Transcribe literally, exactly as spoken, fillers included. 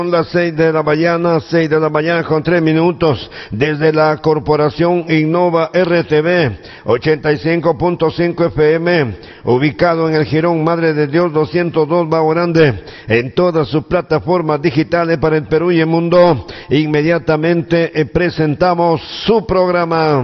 Son las seis de la mañana, seis de la mañana con tres minutos, desde la Corporación Innova R T V, ochenta y cinco punto cinco F M, ubicado en el Jirón Madre de Dios doscientos dos Bajo Grande, en todas sus plataformas digitales para el Perú y el mundo. Inmediatamente presentamos su programa.